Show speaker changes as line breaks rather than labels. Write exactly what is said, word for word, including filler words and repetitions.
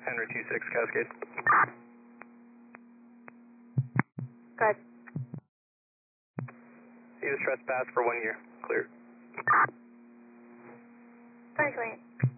Henry two six Cascade.
Good.
He was trespassed for one year. Clear.
twenty twenty.